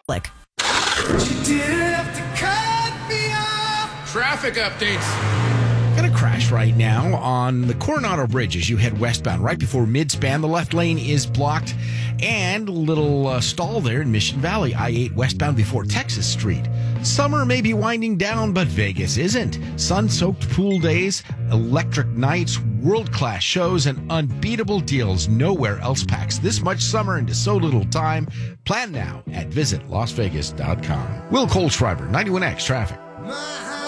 Like, Traffic updates. Got a crash right now on the Coronado Bridge as you head westbound. Right before mid-span, the left lane is blocked. And a little stall there in Mission Valley, I-8 westbound before Texas Street. Summer may be winding down, but Vegas isn't. Sun-soaked pool days, electric nights, world-class shows, and unbeatable deals. Nowhere else packs this much summer into so little time. Plan now at visitlasvegas.com. Will Kohlschreiber, 91X Traffic.